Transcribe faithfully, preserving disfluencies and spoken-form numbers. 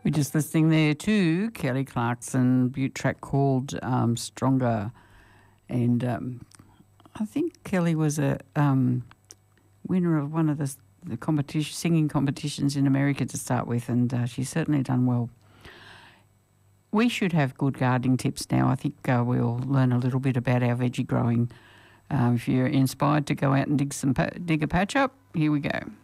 We're just listening there to Kelly Clarkson, Butte track called um, Stronger. And um, I think Kelly was a um, winner of one of the, the competition, singing competitions in America to start with, and uh, she's certainly done well. We should have good gardening tips now. I think uh, we'll learn a little bit about our veggie growing. Um, if you're inspired to go out and dig some pa- dig a patch up, here we go.